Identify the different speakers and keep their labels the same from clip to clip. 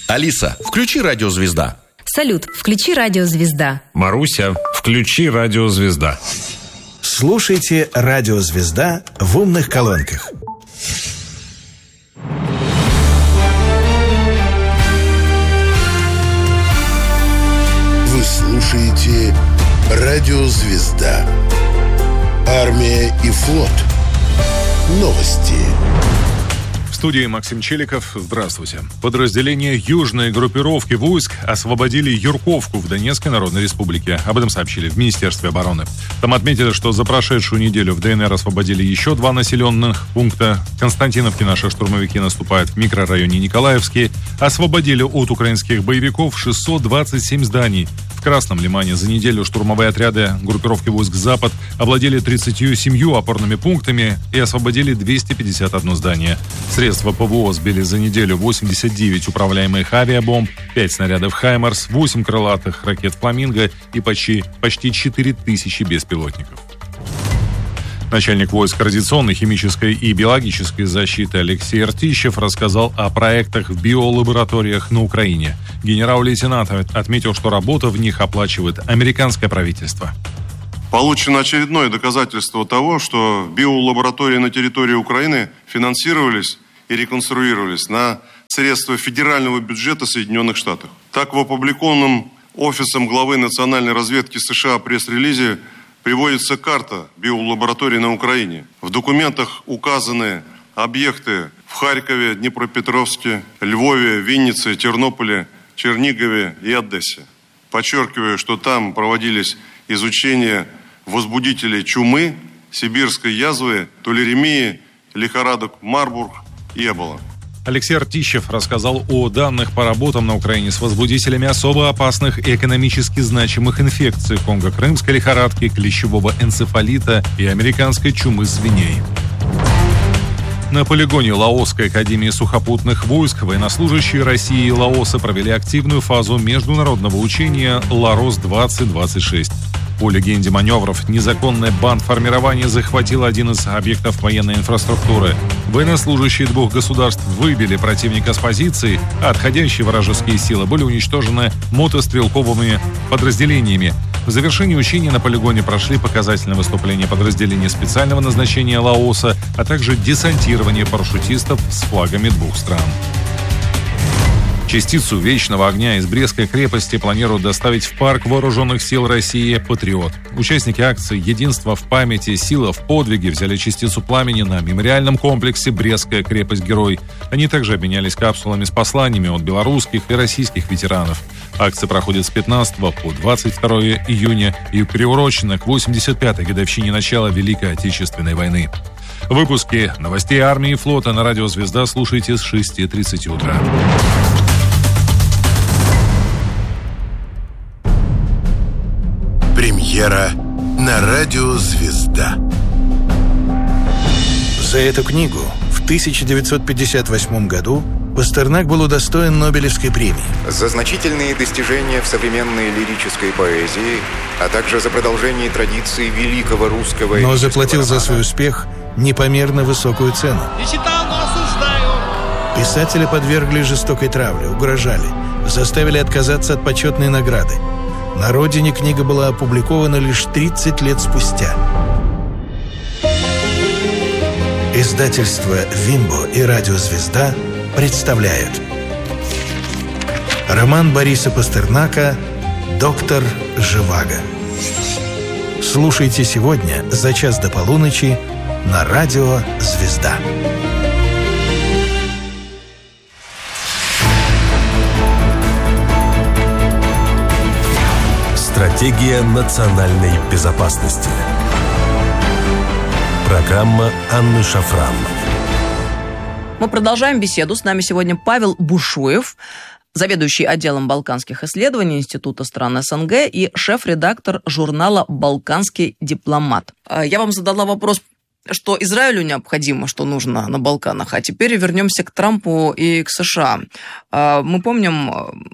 Speaker 1: Алиса, включи «Радио Звезда».
Speaker 2: Салют, включи «Радио Звезда».
Speaker 3: Маруся, включи «Радио Звезда».
Speaker 4: Слушайте «Радио Звезда» в умных колонках.
Speaker 5: Вы слушаете «Радио Звезда». Армия и флот. Новости.
Speaker 3: В студии Максим Челиков. Здравствуйте. Подразделения южной группировки войск освободили Юрковку в Донецкой Народной Республике. Об этом сообщили в Министерстве обороны. Там отметили, что за прошедшую неделю в ДНР освободили еще 2 населенных пункта. В Константиновке наши штурмовики наступают в микрорайоне Николаевский. Освободили от украинских боевиков 627 зданий. В Красном Лимане за неделю штурмовые отряды группировки войск «Запад» овладели 37 опорными пунктами и освободили 251 здание. Средства ПВО сбили за неделю 89 управляемых авиабомб, 5 снарядов «Хаймарс», 8 крылатых ракет «Фламинго» и почти 4000 беспилотников. Начальник войск радиационной, химической и биологической защиты Алексей Ртищев рассказал о проектах в биолабораториях на Украине. Генерал-лейтенант отметил, что работа в них оплачивает американское правительство.
Speaker 6: Получено очередное доказательство того, что биолаборатории на территории Украины финансировались и реконструировались на средства федерального бюджета Соединенных Штатов. Так, в опубликованном Офисом главы национальной разведки США пресс-релизе приводится карта биолабораторий на Украине. В документах указаны объекты в Харькове, Днепропетровске, Львове, Виннице, Тернополе, Чернигове и Одессе. Подчеркиваю, что там проводились изучения возбудителей чумы, сибирской язвы, тулеремии, лихорадок Марбург и Эбола.
Speaker 3: Алексей Ртищев рассказал о данных по работам на Украине с возбудителями особо опасных и экономически значимых инфекций конго-крымской лихорадки, клещевого энцефалита и американской чумы свиней. На полигоне Лаосской академии сухопутных войск военнослужащие России и Лаоса провели активную фазу международного учения «Ларос-2026». По легенде маневров, незаконное бандформирование захватило один из объектов военной инфраструктуры. Военнослужащие 2 государств выбили противника с позиций, а отходящие вражеские силы были уничтожены мотострелковыми подразделениями. В завершении учения на полигоне прошли показательные выступления подразделений специального назначения Лаоса, а также десантирование парашютистов с флагами 2 стран. Частицу вечного огня из Брестской крепости планируют доставить в парк Вооруженных сил России «Патриот». Участники акции «Единство в памяти, сила в подвиге» взяли частицу пламени на мемориальном комплексе «Брестская крепость-герой». Они также обменялись капсулами с посланиями от белорусских и российских ветеранов. Акция проходит с 15 по 22 июня и приурочена к 85-й годовщине начала Великой Отечественной войны. Выпуски новостей армии и флота на радио «Звезда» слушайте с 6:30 утра.
Speaker 5: Премьера на радио «Звезда».
Speaker 4: За эту книгу в 1958 году Пастернак был удостоен Нобелевской премии.
Speaker 7: За значительные достижения в современной лирической поэзии, а также за продолжение традиции великого русского...
Speaker 4: Но заплатил за свой успех непомерно высокую цену.
Speaker 8: Не читал, но осуждаю.
Speaker 4: Писателя подвергли жестокой травле, угрожали, заставили отказаться от почетной награды. На родине книга была опубликована лишь 30 лет спустя. Издательство «Вимбо» и радио «Звезда» представляют роман Бориса Пастернака «Доктор Живаго». Слушайте сегодня за час до полуночи на радио «Звезда».
Speaker 9: Стратегия национальной безопасности. Программа Анны Шафран.
Speaker 10: Мы продолжаем беседу. С нами сегодня Павел Бушуев, заведующий отделом балканских исследований Института стран СНГ и шеф-редактор журнала «Балканский дипломат». Я вам задала вопрос, что Израилю необходимо, что нужно на Балканах. А теперь вернемся к Трампу и к США. Мы помним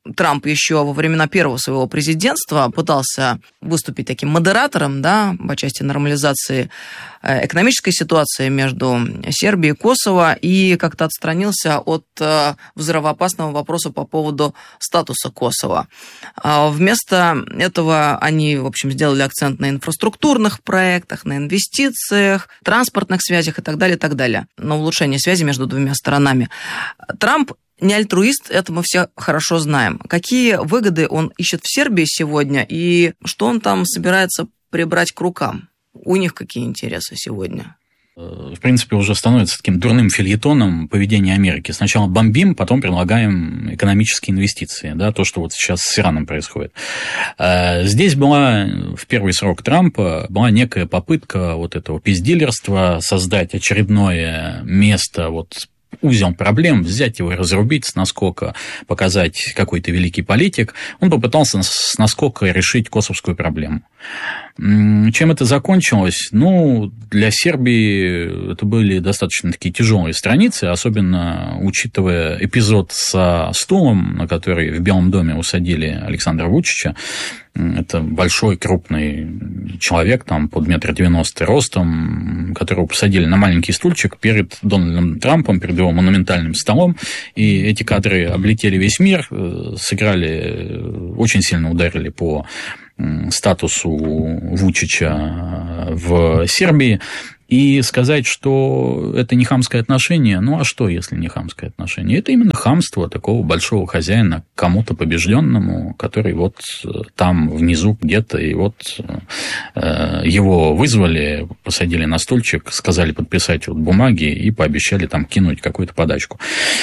Speaker 10: Трамп еще во времена первого своего президентства пытался выступить таким модератором, да, по части нормализации экономической ситуации между Сербией и Косово, и как-то отстранился от взрывоопасного вопроса по поводу статуса Косово. Вместо этого они, в общем, сделали акцент на инфраструктурных проектах, на инвестициях, транспортных связях и так далее, на улучшение связи между двумя сторонами. Трамп не альтруист, это мы все хорошо знаем. Какие выгоды он ищет в Сербии сегодня и что он там собирается прибрать к рукам? У них какие интересы сегодня?
Speaker 11: В принципе, уже становится таким дурным фельетоном поведения Америки. Сначала бомбим, потом предлагаем экономические инвестиции. Да, то, что вот сейчас с Ираном происходит. Здесь была, в первый срок Трампа, была некая попытка вот этого пиздилерства, создать очередное место, вот узел проблем, взять его и разрубить с наскока, показать какой-то великий политик. Он попытался с наскока решить косовскую проблему. Чем это закончилось? Ну, для Сербии это были достаточно такие тяжелые страницы, особенно учитывая эпизод со стулом, на который в Белом доме усадили Александра Вучича. Это большой, крупный человек, там, под 1,90 м ростом, которого посадили на маленький стульчик перед Дональдом Трампом, перед его монументальным столом. И эти кадры облетели весь мир, сыграли, очень сильно ударили по статусу Вучича в Сербии. И сказать, что это не хамское отношение, ну а что, если не хамское отношение? Это именно хамство такого большого хозяина к кому-то побежденному, который вот там внизу где-то, и вот его вызвали, посадили на стульчик, сказали подписать вот бумаги и пообещали там кинуть какую-то подачку.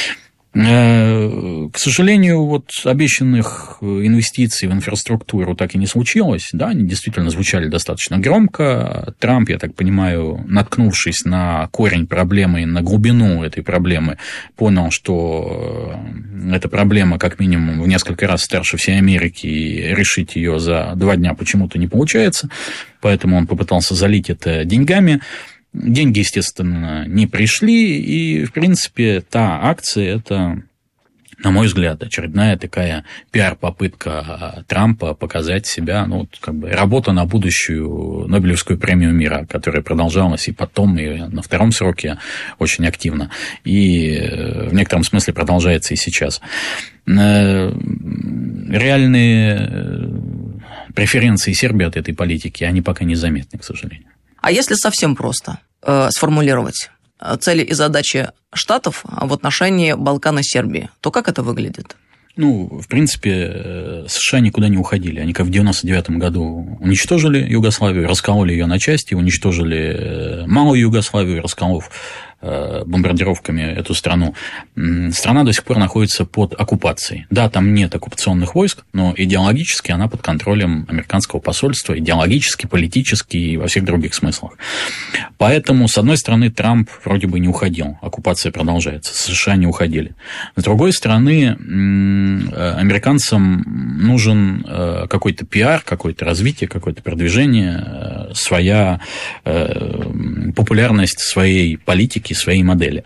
Speaker 11: К сожалению, вот обещанных инвестиций в инфраструктуру так и не случилось. Да, они действительно звучали достаточно громко. Трамп, я так понимаю, наткнувшись на корень проблемы, на глубину этой проблемы, понял, что эта проблема как минимум в несколько раз старше всей Америки, и решить ее за 2 дня почему-то не получается. Поэтому он попытался залить это деньгами. Деньги, естественно, не пришли, и, в принципе, та акция – это, на мой взгляд, очередная такая пиар-попытка Трампа показать себя, ну, как бы работа на будущую Нобелевскую премию мира, которая продолжалась и потом, и на втором сроке очень активно, и в некотором смысле продолжается и сейчас. Реальные преференции Сербии от этой политики, они пока не заметны, к сожалению.
Speaker 10: А если совсем просто сформулировать цели и задачи Штатов в отношении Балкана и Сербии, то как это выглядит?
Speaker 11: Ну, в принципе, США никуда не уходили. Они как в 1999 году уничтожили Югославию, раскололи ее на части, уничтожили Малую Югославию, расколов бомбардировками эту страну. Страна до сих пор находится под оккупацией. Да, там нет оккупационных войск, но идеологически она под контролем американского посольства, идеологически, политически и во всех других смыслах. Поэтому, с одной стороны, Трамп вроде бы не уходил, оккупация продолжается, США не уходили. С другой стороны, американцам нужен какой-то пиар, какое-то развитие, какое-то продвижение, своя популярность своей политики, своей модели.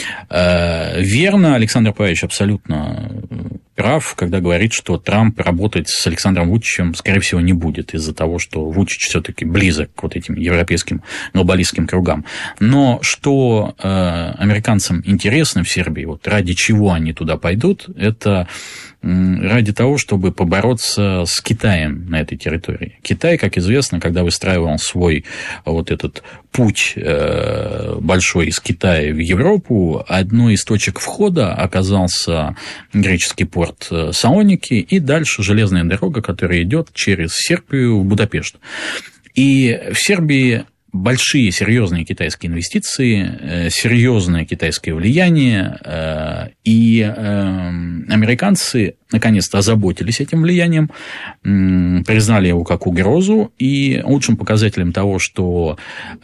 Speaker 11: Верно, Александр Павлович абсолютно прав, когда говорит, что Трамп работать с Александром Вучичем, скорее всего, не будет из-за того, что Вучич все-таки близок к вот этим европейским глобалистским кругам. Но что американцам интересно в Сербии, вот ради чего они туда пойдут, это ради того, чтобы побороться с Китаем на этой территории. Китай, как известно, когда выстраивал свой вот этот путь большой из Китая в Европу, одной из точек входа оказался греческий порт Салоники и дальше железная дорога, которая идет через Сербию в Будапешт. И в Сербии большие, серьезные китайские инвестиции, серьезное китайское влияние, и американцы наконец-то озаботились этим влиянием, признали его как угрозу, и лучшим показателем того, что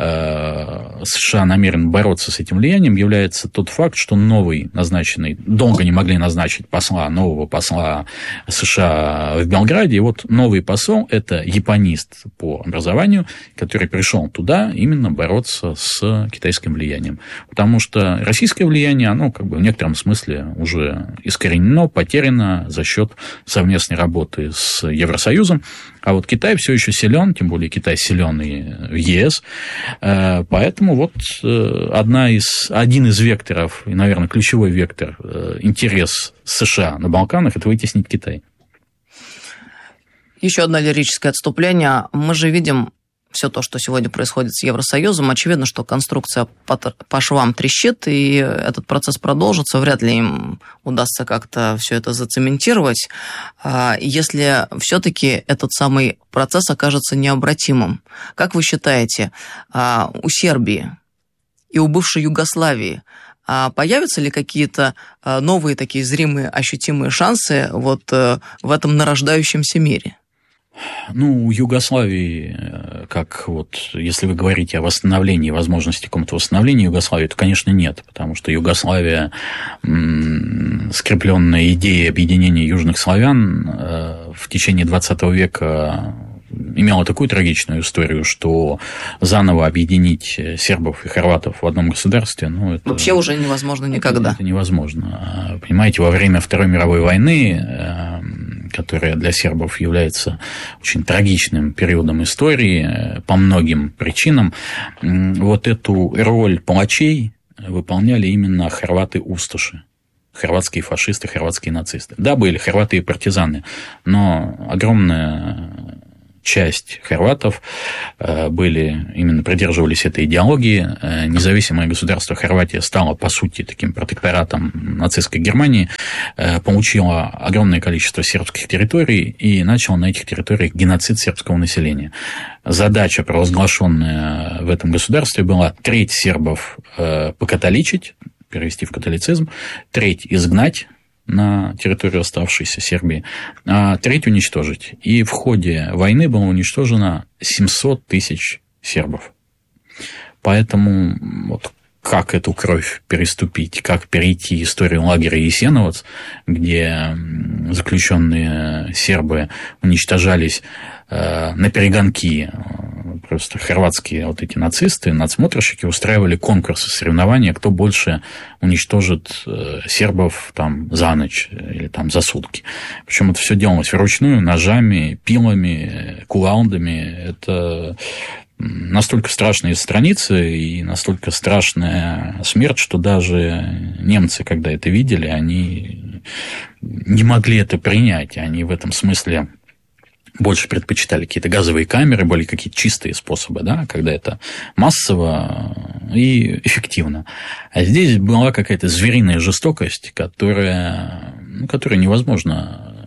Speaker 11: США намерены бороться с этим влиянием, является тот факт, что новый назначенный, долго не могли назначить нового посла США в Белграде, и вот новый посол – это японист по образованию, который пришел туда именно бороться с китайским влиянием. Потому что российское влияние, оно как бы в некотором смысле уже искоренено, остальное потеряно за счет совместной работы с Евросоюзом. А вот Китай все еще силен, тем более Китай силен и в ЕС. Поэтому вот один из векторов, и, наверное, ключевой вектор, интерес США на Балканах – это вытеснить Китай.
Speaker 10: Еще одно лирическое отступление. Мы же видим все то, что сегодня происходит с Евросоюзом. Очевидно, что конструкция по швам трещит, и этот процесс продолжится. Вряд ли им удастся как-то все это зацементировать, если все-таки этот самый процесс окажется необратимым. Как вы считаете, у Сербии и у бывшей Югославии появятся ли какие-то новые такие зримые, ощутимые шансы вот в этом нарождающемся мире?
Speaker 11: Ну, у Югославии, как вот, если вы говорите о восстановлении, возможности какого-то восстановления Югославии, то, конечно, нет, потому что Югославия, скрепленная идеей объединения южных славян, в течение 20 века имела такую трагичную историю, что заново объединить сербов и хорватов в одном государстве, ну, это
Speaker 10: вообще уже невозможно никогда.
Speaker 11: Это невозможно. Понимаете, во время Второй мировой войны, которая для сербов является очень трагичным периодом истории по многим причинам, вот эту роль палачей выполняли именно хорваты-усташи. Хорватские фашисты, хорватские нацисты. Да, были хорваты и партизаны, но огромная часть хорватов именно придерживались этой идеологии. Независимое государство Хорватия стало, по сути, таким протекторатом нацистской Германии, получило огромное количество сербских территорий и начало на этих территориях геноцид сербского населения. Задача, провозглашенная в этом государстве, была треть сербов покатоличить, перевести в католицизм, треть изгнать на территорию оставшейся Сербии, а треть уничтожить. И в ходе войны было уничтожено 700 тысяч сербов. Поэтому вот как эту кровь переступить, как перейти историю лагеря Ясеновац, где заключенные сербы уничтожались на перегонки. Просто хорватские вот эти нацисты, надсмотрщики устраивали конкурсы, соревнования, кто больше уничтожит сербов там за ночь или там за сутки. Причем это все делалось вручную, ножами, пилами, кувалдами. Это настолько страшные страницы и настолько страшная смерть, что даже немцы, когда это видели, они не могли это принять. Они в этом смысле больше предпочитали какие-то газовые камеры, более какие-то чистые способы, да, когда это массово и эффективно. А здесь была какая-то звериная жестокость, которая невозможно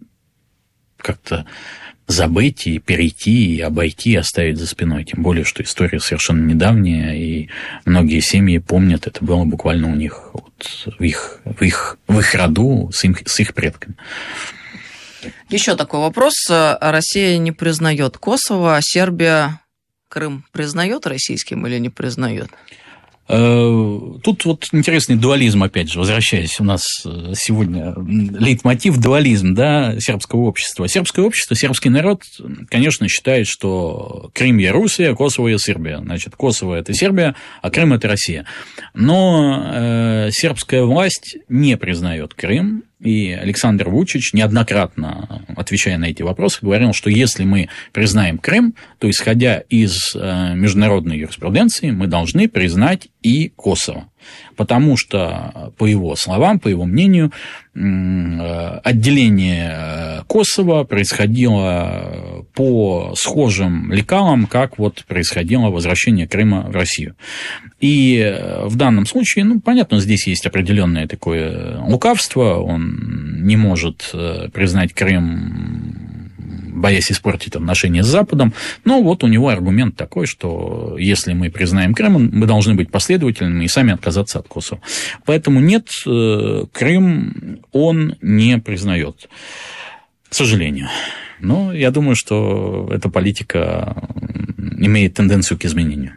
Speaker 11: как-то забыть и перейти, и обойти, и оставить за спиной. Тем более, что история совершенно недавняя, и многие семьи помнят, это было буквально у них, вот, в их роду, с их предками.
Speaker 10: Еще такой вопрос. Россия не признает Косово, а Сербия Крым признает российским или не признает?
Speaker 11: Тут вот интересный дуализм, опять же, возвращаясь, у нас сегодня лейтмотив дуализм, да, сербского общества. Сербское общество, сербский народ, конечно, считает, что Крым – Руссия, Косово – Сербия. Значит, Косово – это Сербия, а Крым – это Россия. Но сербская власть не признает Крым. И Александр Вучич, неоднократно отвечая на эти вопросы, говорил, что если мы признаем Крым, то, исходя из международной юриспруденции, мы должны признать и Косово. Потому что, по его словам, по его мнению, отделение Косово происходило по схожим лекалам, как вот происходило возвращение Крыма в Россию. И в данном случае, понятно, здесь есть определенное такое лукавство, он не может признать Крым, боясь испортить отношения с Западом, но вот у него аргумент такой, что если мы признаем Крым, мы должны быть последовательными и сами отказаться от Косово. Поэтому нет, Крым он не признает, к сожалению. Но я думаю, что эта политика имеет тенденцию к изменению.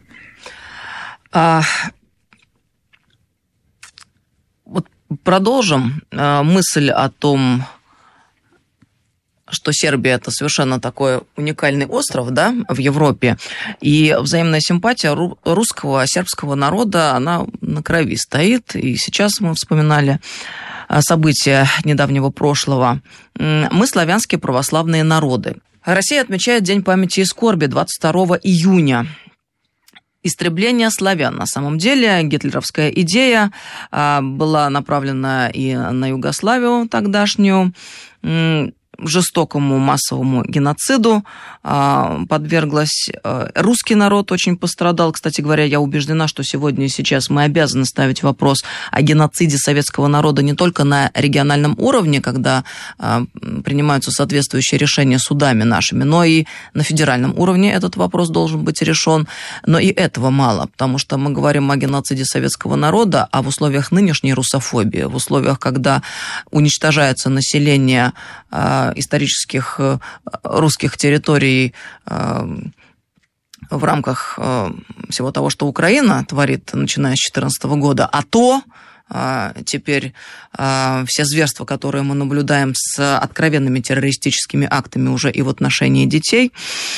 Speaker 10: Вот продолжим мысль о том, что Сербия – это совершенно такой уникальный остров, да, в Европе, и взаимная симпатия русского, сербского народа, она на крови стоит, и сейчас мы вспоминали события недавнего прошлого. Мы славянские православные народы. Россия отмечает День памяти и скорби 22 июня. Истребление славян. На самом деле гитлеровская идея была направлена и на Югославию тогдашнюю, жестокому массовому геноциду подверглась. Русский народ очень пострадал. Кстати говоря, я убеждена, что сегодня и сейчас мы обязаны ставить вопрос о геноциде советского народа не только на региональном уровне, когда принимаются соответствующие решения судами нашими, но и на федеральном уровне этот вопрос должен быть решен. Но и этого мало, потому что мы говорим о геноциде советского народа, а в условиях нынешней русофобии, в условиях, когда уничтожается население исторических русских территорий в рамках всего того, что Украина творит, начиная с 2014 года, а то теперь все зверства, которые мы наблюдаем с откровенными террористическими актами уже и в отношении детей,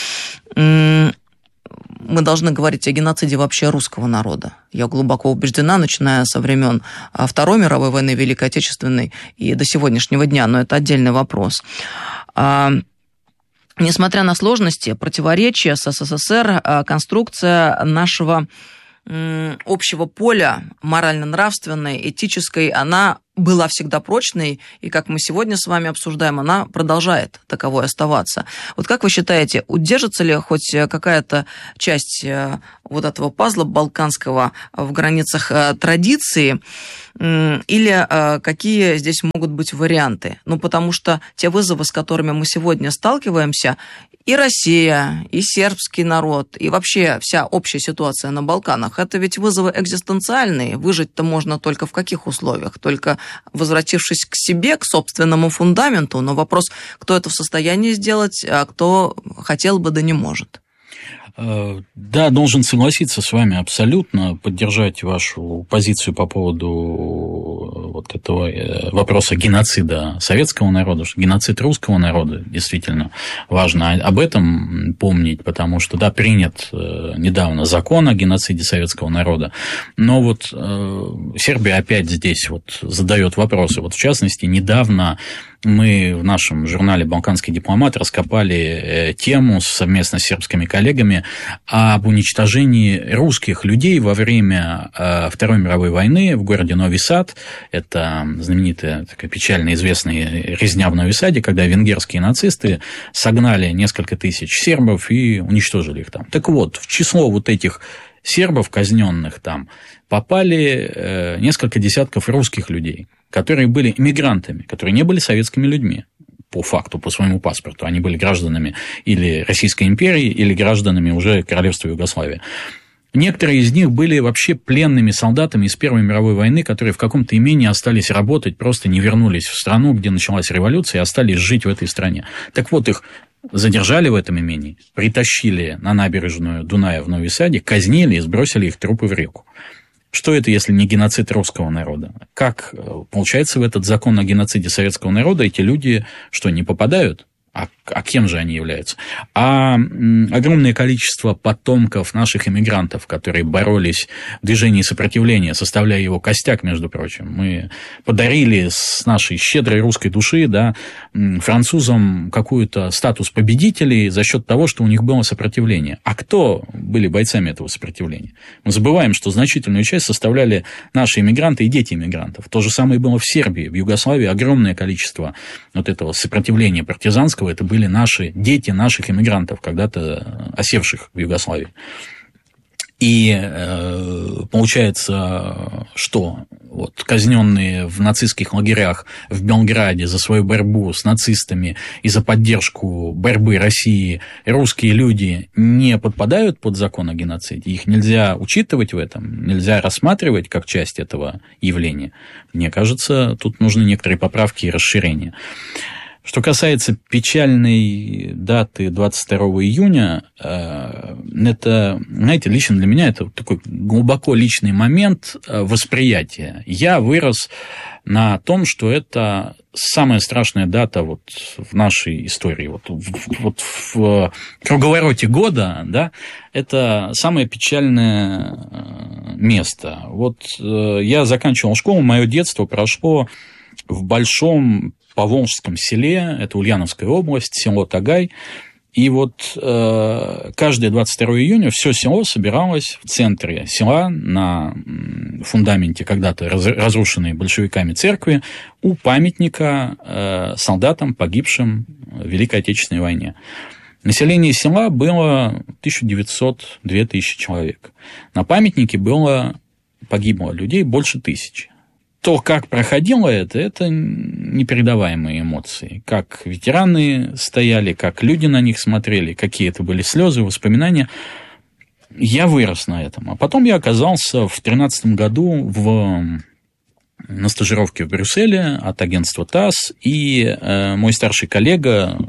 Speaker 10: мы должны говорить о геноциде вообще русского народа. Я глубоко убеждена, начиная со времен Второй мировой войны, Великой Отечественной и до сегодняшнего дня, но это отдельный вопрос. Несмотря на сложности, противоречия с СССР, конструкция нашего общего поля морально-нравственной, этической, она была всегда прочной, и, как мы сегодня с вами обсуждаем, она продолжает таковой оставаться. Вот как вы считаете, удержится ли хоть какая-то часть вот этого пазла балканского в границах традиции, или какие здесь могут быть варианты? Ну, потому что те вызовы, с которыми мы сегодня сталкиваемся, и Россия, и сербский народ, и вообще вся общая ситуация на Балканах, это ведь вызовы экзистенциальные. Выжить-то можно только в каких условиях? Только возвратившись к себе, к собственному фундаменту. Но вопрос, кто это в состоянии сделать, а кто хотел бы, да не может.
Speaker 11: Да, должен согласиться с вами абсолютно, поддержать вашу позицию по поводу вот этого вопроса геноцида советского народа, что геноцид русского народа действительно важно об этом помнить, потому что, да, принят недавно закон о геноциде советского народа, но вот Сербия опять здесь вот задает вопросы. Вот в частности, недавно мы в нашем журнале «Балканский дипломат» раскопали тему совместно с сербскими коллегами об уничтожении русских людей во время Второй мировой войны в городе Нови Сад. Это знаменитая, такая печально известная резня в Нови Саде, когда венгерские нацисты согнали несколько тысяч сербов и уничтожили их там. Так вот, в число вот этих сербов, казненных там, попали несколько десятков русских людей, которые были иммигрантами, которые не были советскими людьми по факту, по своему паспорту. Они были гражданами или Российской империи, или гражданами уже Королевства Югославии. Некоторые из них были вообще пленными солдатами из Первой мировой войны, которые в каком-то имении остались работать, просто не вернулись в страну, где началась революция, и остались жить в этой стране. Так вот, их задержали в этом имении, притащили на набережную Дуная в Нови Саде, казнили и сбросили их трупы в реку. Что это, если не геноцид русского народа? Как, получается, в этот закон о геноциде советского народа эти люди что, не попадают? А кем же они являются? А огромное количество потомков наших эмигрантов, которые боролись в движении сопротивления, составляя его костяк, между прочим. Мы подарили с нашей щедрой русской души, да, французам какой-то статус победителей за счет того, что у них было сопротивление. А кто были бойцами этого сопротивления? Мы забываем, что значительную часть составляли наши эмигранты и дети эмигрантов. То же самое было в Сербии, в Югославии. Огромное количество вот этого сопротивления партизанского, это были наши дети наших эмигрантов, когда-то осевших в Югославии. И получается, что вот казненные в нацистских лагерях в Белграде за свою борьбу с нацистами и за поддержку борьбы России русские люди не подпадают под закон о геноциде. Их нельзя учитывать в этом, нельзя рассматривать как часть этого явления. Мне кажется, тут нужны некоторые поправки и расширения. Что касается печальной даты 22 июня, это, знаете, лично для меня это такой глубоко личный момент восприятия. Я вырос на том, что это самая страшная дата вот в нашей истории, вот в круговороте года, да, это самое печальное место. Вот я заканчивал школу, мое детство прошло в большом поволжском селе, это Ульяновская область, село Тагай. И вот каждое 22 июня все село собиралось в центре села на фундаменте когда-то разрушенной большевиками церкви у памятника солдатам, погибшим в Великой Отечественной войне. Население села было 1900-2000 человек. На памятнике погибло людей больше 1000. То, как проходило это непередаваемые эмоции. Как ветераны стояли, как люди на них смотрели, какие это были слезы, воспоминания. Я вырос на этом. А потом я оказался в 2013 году на стажировке в Брюсселе от агентства ТАСС, и мой старший коллега,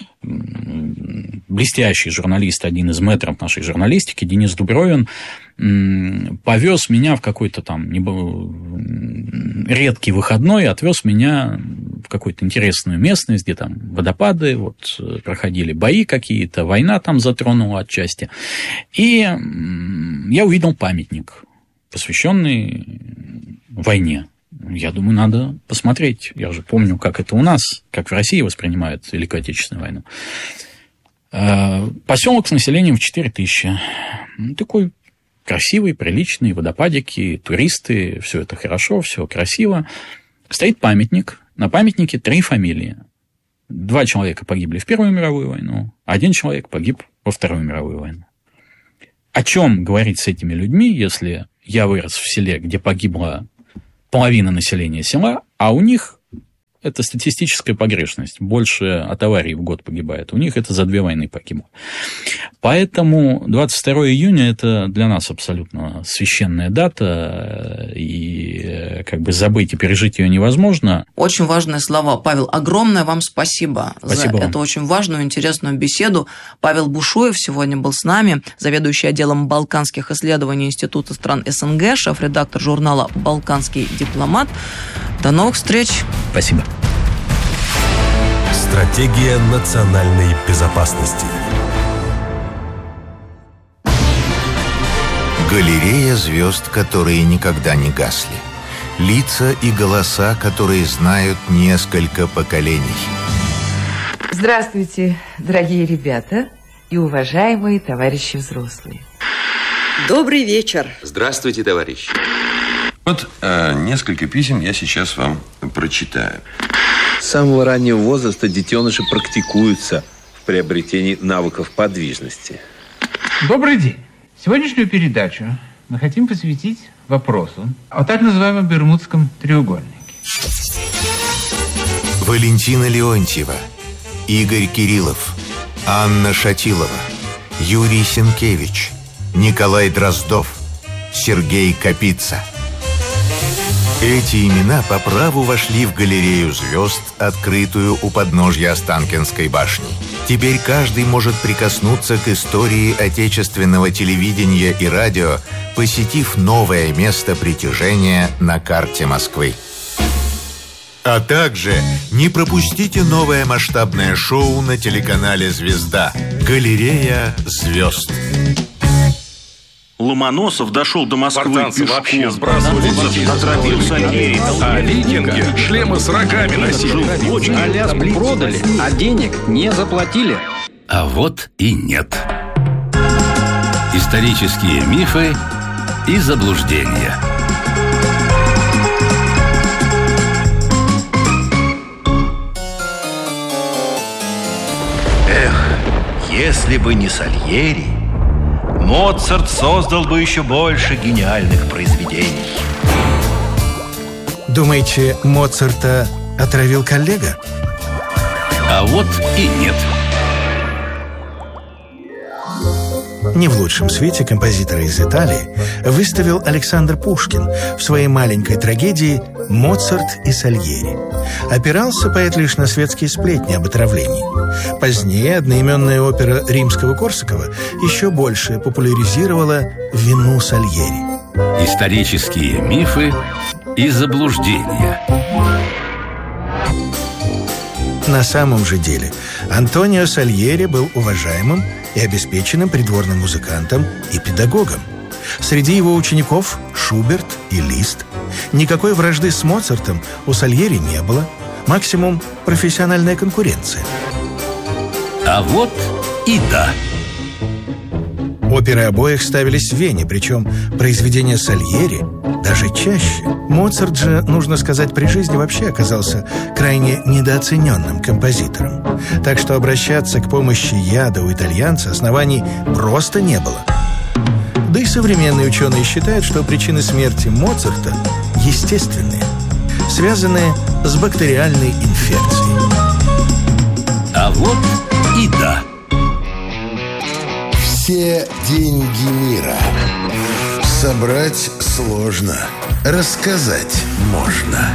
Speaker 11: блестящий журналист, один из мэтров нашей журналистики, Денис Дубровин, повез меня в какой-то там редкий выходной, отвез меня в какую-то интересную местность, где там водопады, вот проходили бои какие-то, война там затронула отчасти. И я увидел памятник, посвященный войне. Я думаю, надо посмотреть. Я же помню, как это у нас, как в России воспринимают Великую Отечественную войну. Поселок с населением в 4000. Такой красивый, приличный, водопадики, туристы, все это хорошо, все красиво. Стоит памятник. На памятнике 3 фамилии. 2 человека погибли в Первую мировую войну, 1 человек погиб во Вторую мировую войну. О чем говорить с этими людьми, если я вырос в селе, где погибла половина населения села, а у них это статистическая погрешность. Больше от аварий в год погибает. У них это за 2 войны погибло. Поэтому 22 июня – это для нас абсолютно священная дата, и как бы забыть и пережить ее невозможно.
Speaker 10: Очень важные слова. Павел, огромное вам спасибо за эту очень важную, интересную беседу. Павел Бушуев сегодня был с нами, заведующий отделом балканских исследований Института стран СНГ, шеф-редактор журнала «Балканский дипломат». До новых встреч.
Speaker 11: Спасибо.
Speaker 9: Стратегия национальной безопасности.
Speaker 12: Галерея звезд, которые никогда не гасли. Лица и голоса, которые знают несколько поколений.
Speaker 13: Здравствуйте, дорогие ребята и уважаемые товарищи взрослые.
Speaker 14: Добрый вечер.
Speaker 15: Здравствуйте, товарищи. Вот несколько писем я сейчас вам прочитаю.
Speaker 16: С самого раннего возраста детеныши практикуются в приобретении навыков подвижности.
Speaker 17: Добрый день. Сегодняшнюю передачу мы хотим посвятить вопросу о так называемом Бермудском треугольнике.
Speaker 12: Валентина Леонтьева, Игорь Кириллов, Анна Шатилова, Юрий Сенкевич, Николай Дроздов, Сергей Капица. Эти имена по праву вошли в галерею звезд, открытую у подножья Останкинской башни. Теперь каждый может прикоснуться к истории отечественного телевидения и радио, посетив новое место притяжения на карте Москвы. А также не пропустите новое масштабное шоу на телеканале «Звезда» «Галерея звезд».
Speaker 1: Ломоносов дошел до Москвы
Speaker 3: пешком.
Speaker 1: Вообще сбрасывали
Speaker 3: а викинги шлемы с рогами носили.
Speaker 18: Аляску продали, а денег не заплатили.
Speaker 19: А вот и нет. Исторические мифы и заблуждения.
Speaker 20: Эх, если бы не Сальери, Моцарт создал бы еще больше гениальных произведений.
Speaker 4: Думаете, Моцарта отравил коллега?
Speaker 19: А вот и нет.
Speaker 4: Не в лучшем свете композитора из Италии выставил Александр Пушкин в своей маленькой трагедии «Моцарт и Сальери». Опирался поэт лишь на светские сплетни об отравлении. Позднее одноименная опера Римского-Корсакова еще больше популяризировала вину Сальери.
Speaker 19: Исторические мифы и заблуждения.
Speaker 4: На самом же деле Антонио Сальери был уважаемым и обеспеченным придворным музыкантом и педагогом. Среди его учеников Шуберт и Лист. Никакой вражды с Моцартом у Сальери не было. Максимум профессиональная конкуренция.
Speaker 19: А вот и да.
Speaker 4: Оперы обоих ставились в Вене, причем произведения Сальери даже чаще. Моцарт же, нужно сказать, при жизни вообще оказался крайне недооцененным композитором. Так что обращаться к помощи яда у итальянца оснований просто не было. Да и современные ученые считают, что причины смерти Моцарта естественные, связанные с бактериальной инфекцией.
Speaker 19: А вот и да.
Speaker 5: Все деньги мира. Собрать сложно, рассказать можно.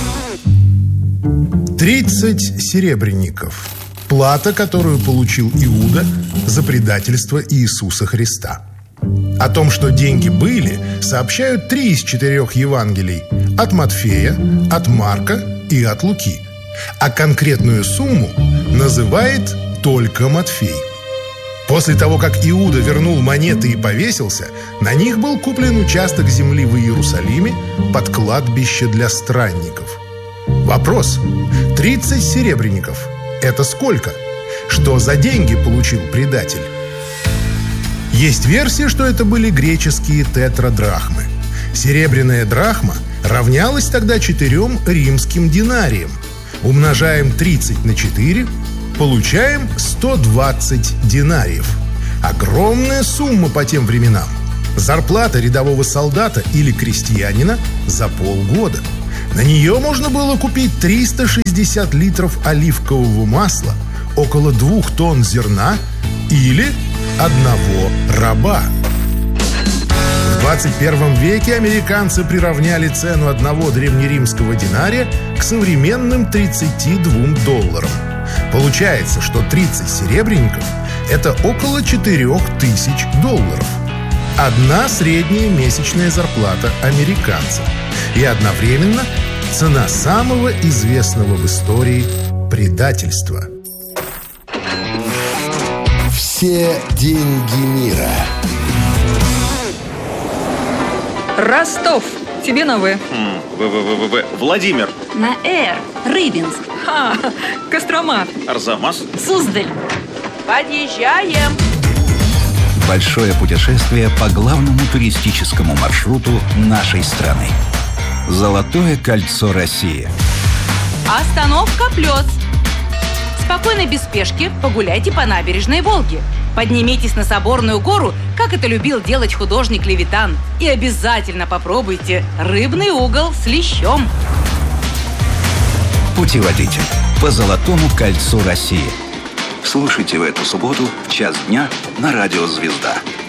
Speaker 21: 30 серебряников. Плата, которую получил Иуда за предательство Иисуса Христа. О том, что деньги были, сообщают 3 из 4 Евангелий: от Матфея, от Марка и от Луки. А конкретную сумму называет только Матфей. После того, как Иуда вернул монеты и повесился, на них был куплен участок земли в Иерусалиме под кладбище для странников. Вопрос: 30 серебряников – это сколько? Что за деньги получил предатель? Есть версия, что это были греческие тетрадрахмы. Серебряная драхма равнялась тогда 4 римским динариям. Умножаем 30 на 4 – получаем 120 динариев. Огромная сумма по тем временам. Зарплата рядового солдата или крестьянина за полгода. На нее можно было купить 360 литров оливкового масла, около 2 тонн зерна или 1 раба. В 21 веке американцы приравняли цену 1 древнеримского динария к современным 32 долларам. Получается, что 30 серебряников – это около 4000 долларов. Одна средняя месячная зарплата американцев. И одновременно цена самого известного в истории предательства.
Speaker 5: Все деньги мира.
Speaker 10: Ростов. Тебе на «В».
Speaker 1: Владимир.
Speaker 22: На «Р». Рыбинск.
Speaker 1: Кострома. Арзамас.
Speaker 22: Суздаль.
Speaker 14: Подъезжаем.
Speaker 19: Большое путешествие по главному туристическому маршруту нашей страны. Золотое кольцо России.
Speaker 22: Остановка Плёс. Спокойно, без спешки, погуляйте по набережной Волги. Поднимитесь на Соборную гору, как это любил делать художник Левитан. И обязательно попробуйте рыбный угол с лещом.
Speaker 19: Путеводитель по Золотому кольцу России. Слушайте в эту субботу в 1:00 на радио «Звезда».